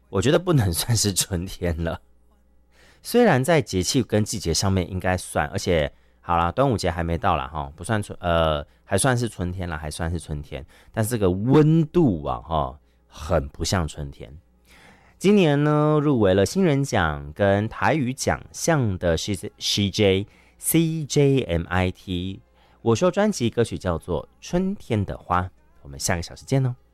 我觉得不能算是春天了。虽然在节气跟季节上面应该算，而且好啦，端午节还没到啦哈，不算还算是春天啦，还算是春天。但是这个温度啊哈，很不像春天。今年呢，入围了新人奖跟台语奖项的是 CJMIT。我说专辑歌曲叫做《春天的花》，我们下个小时见哦。